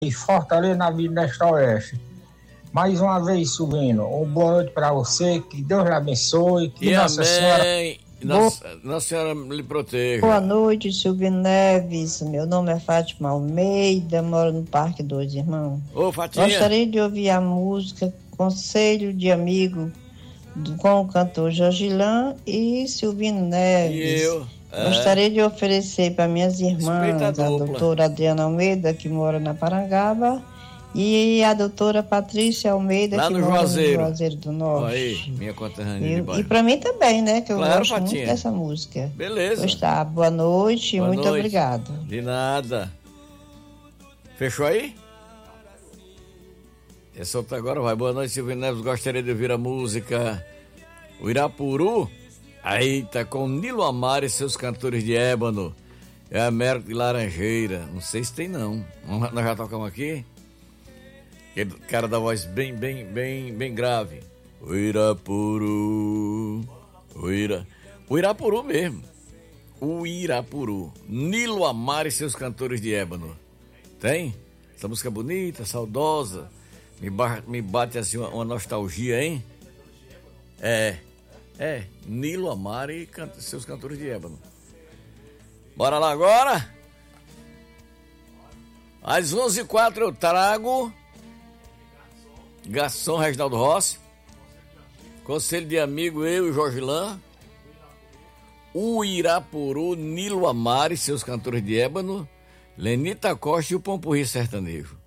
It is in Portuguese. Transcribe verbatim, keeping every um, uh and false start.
e Fortaleza na Vida Nesta Oeste. Mais uma vez, Silvino, uma boa noite para você, que Deus lhe abençoe, que e Nossa amém. Senhora... Nossa, Nossa Senhora lhe proteja. Boa noite, Silvino Neves. Meu nome é Fátima Almeida, moro no Parque Dois Irmãos. Ô, Fatinha. Gostaria de ouvir a música Conselho de Amigo do, com o cantor Jorgilan e Silvino Neves. E eu. É. Gostaria de oferecer para minhas irmãs, a, a doutora Adriana Almeida, que mora na Parangaba, e a doutora Patrícia Almeida, lá que no mora Juazeiro. no Juazeiro do Norte. Aí, minha conterrânea de bairro. E para mim também, né, que eu claro, gosto Fatinha. muito dessa música. Beleza. Pois tá, boa noite e muito noite. obrigado. De nada. Fechou aí? É solto agora, vai. Boa noite, Silvio Neves. Gostaria de ouvir a música O Irapuru. Aí tá com Nilo Amaro e seus cantores de ébano. É Américo de Laranjeira. Não sei se tem não. Nós já tocamos aqui. Aquele cara da voz bem, bem, bem, bem grave. O Irapuru. O, Ira... o Irapuru mesmo. O Irapuru. Nilo Amaro e seus cantores de ébano. Tem? Essa música é bonita, saudosa. Me, ba... Me bate assim uma, uma nostalgia, hein? É. É. Nilo Amaro e can... seus cantores de ébano. Bora lá agora? Às onze e quatro eu trago Garçom Reginaldo Rossi, Conselho de Amigo, eu e Jorgilan, o Irapuru, Nilo Amaro e seus cantores de ébano, Lenita Costa e o Pompurri Sertanejo.